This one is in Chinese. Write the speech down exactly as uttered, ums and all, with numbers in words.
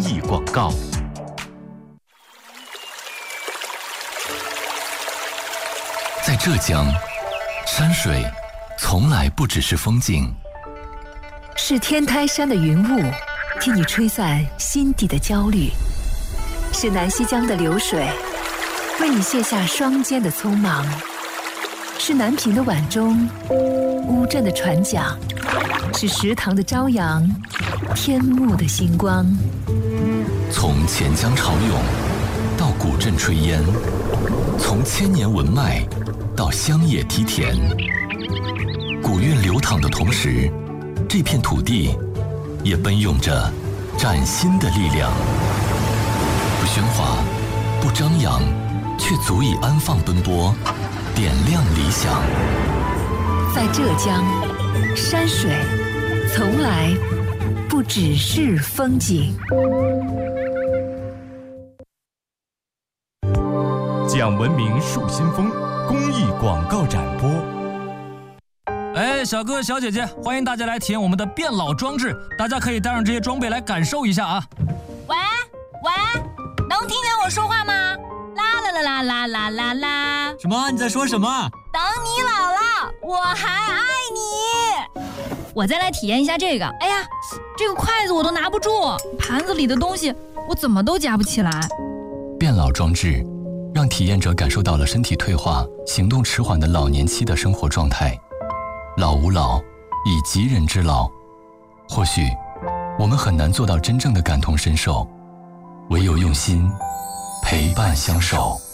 益广告。 在浙江，山水从来不只是风景， 是天台山的云雾替你吹散心底的焦虑，是南溪江的流水为你卸下双肩的匆忙，是南屏的晚钟乌镇的船桨，是石塘的朝阳天幕的星光。 从钱江潮涌到古镇炊烟，从千年文脉到乡野梯田，古韵流淌的同时，这片土地也奔涌着崭新的力量。不喧哗，不张扬，却足以安放奔波，点亮理想。 在浙江，山水从来不只是风景。 讲文明树新风公益广告展播。 哎，小哥小姐姐，欢迎大家来体验我们的变老装置，大家可以带上这些装备来感受一下啊。 喂喂，能听见我说话吗？啦啦啦啦啦啦啦！ 什么？你在说什么？ 等你老了，我还爱你。我再来体验一下这个。哎呀，这个筷子我都拿不住，盘子里的东西我怎么都夹不起来。 变老装置让体验者感受到了身体退化、行动迟缓的老年期的生活状态。老吾老，以及人之老。或许我们很难做到真正的感同身受，唯有用心陪伴相守。